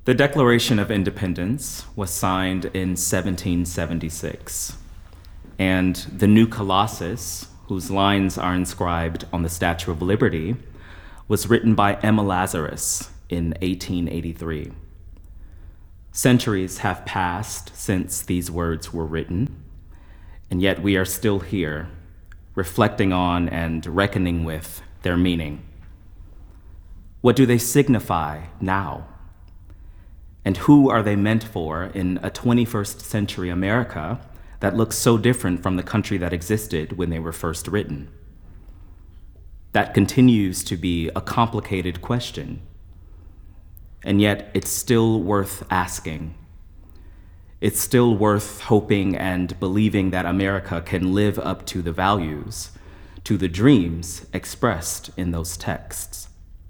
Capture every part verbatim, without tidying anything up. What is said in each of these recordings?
The Declaration of Independence was signed in seventeen seventy-six, and the new Colossus, whose lines are inscribed on the Statue of Liberty, was written by Emma Lazarus in eighteen eighty-three. Centuries have passed since these words were written, and yet we are still here, reflecting on and reckoning with their meaning. What do they signify now? And who are they meant for in a twenty-first century America that looks so different from the country that existed when they were first written? That continues to be a complicated question, and yet it's still worth asking. It's still worth hoping and believing that America can live up to the values, to the dreams expressed in those texts.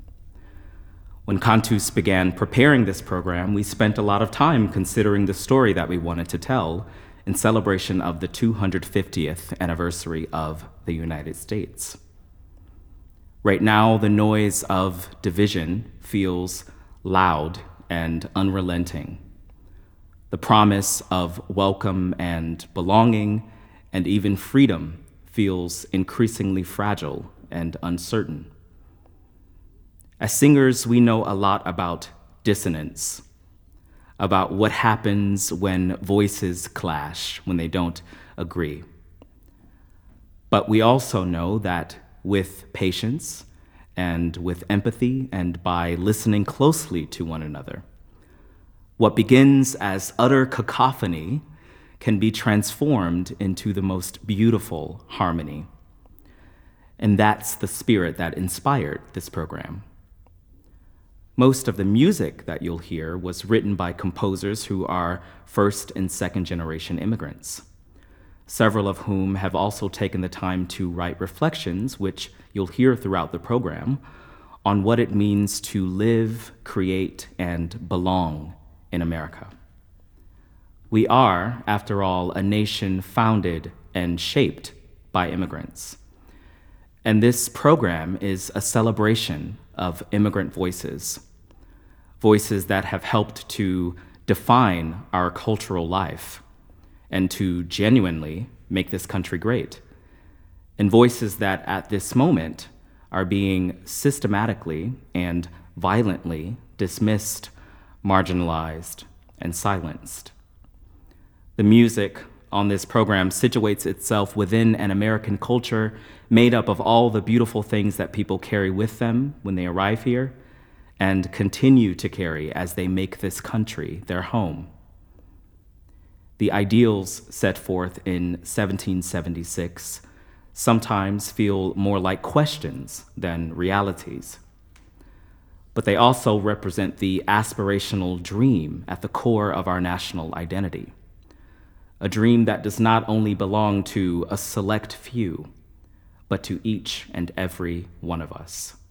When Cantus began preparing this program, we spent a lot of time considering the story that we wanted to tell in celebration of the two hundred fiftieth anniversary of the United States. Right now, the noise of division feels loud and unrelenting. The promise of welcome and belonging and even freedom feels increasingly fragile and uncertain. As singers, we know a lot about dissonance, about what happens when voices clash, when they don't agree. But we also know that with patience and with empathy and by listening closely to one another, what begins as utter cacophony can be transformed into the most beautiful harmony. And that's the spirit that inspired this program. Most of the music that you'll hear was written by composers who are first and second generation immigrants, several of whom have also taken the time to write reflections, which you'll hear throughout the program, on what it means to live, create, and belong in America. We are, after all, a nation founded and shaped by immigrants. And this program is a celebration of immigrant voices, voices that have helped to define our cultural life and to genuinely make this country great, and voices that at this moment are being systematically and violently dismissed, marginalized, and silenced. The music on this program situates itself within an American culture made up of all the beautiful things that people carry with them when they arrive here and continue to carry as they make this country their home. The ideals set forth in seventeen seventy-six sometimes feel more like questions than realities, but they also represent the aspirational dream at the core of our national identity, a dream that does not only belong to a select few, but to each and every one of us.